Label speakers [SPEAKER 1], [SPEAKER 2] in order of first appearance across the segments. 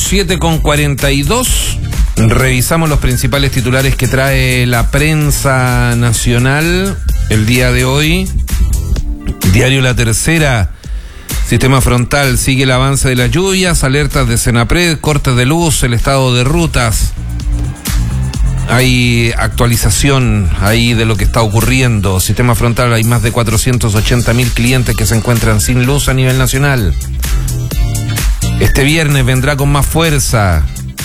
[SPEAKER 1] 7:42. Revisamos los principales titulares que trae la prensa nacional el día de hoy. Diario La Tercera. Sistema frontal, sigue el avance de las lluvias, alertas de Senapred, cortes de luz, el estado de rutas. Hay actualización ahí de lo que está ocurriendo. Sistema frontal, hay más de 480.000 clientes que se encuentran sin luz a nivel nacional. Este viernes vendrá con más fuerza.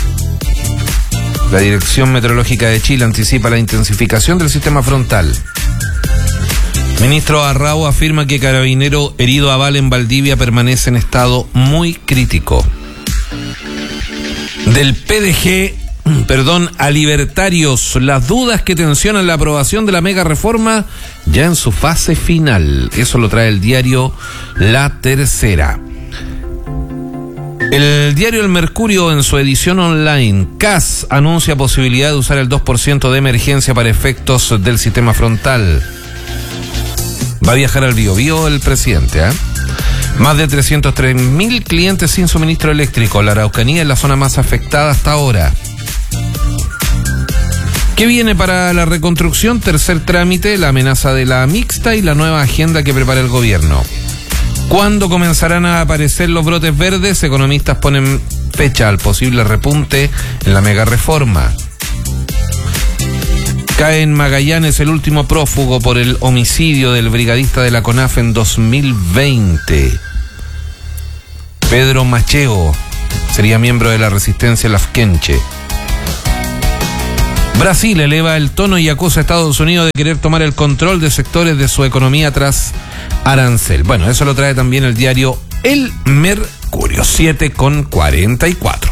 [SPEAKER 1] La Dirección Meteorológica de Chile anticipa la intensificación del sistema frontal. Ministro Arrau afirma que carabinero herido a bala en Valdivia permanece en estado muy crítico. Del PDG, a libertarios, las dudas que tensionan la aprobación de la mega reforma ya en su fase final. Eso lo trae el diario La Tercera. El diario El Mercurio, en su edición online, CAS anuncia posibilidad de usar el 2% de emergencia para efectos del sistema frontal. Va a viajar al Biobío el presidente, Más de 303.000 clientes sin suministro eléctrico. La Araucanía es la zona más afectada hasta ahora. ¿Qué viene para la reconstrucción? Tercer trámite, la amenaza de la mixta y la nueva agenda que prepara el gobierno. ¿Cuándo comenzarán a aparecer los brotes verdes? Economistas ponen fecha al posible repunte en la mega reforma. Cae en Magallanes el último prófugo por el homicidio del brigadista de la CONAF en 2020. Pedro Macheo sería miembro de la resistencia lafkenche. Brasil eleva el tono y acusa a Estados Unidos de querer tomar el control de sectores de su economía tras arancel. Bueno, eso lo trae también el diario El Mercurio, 7:44.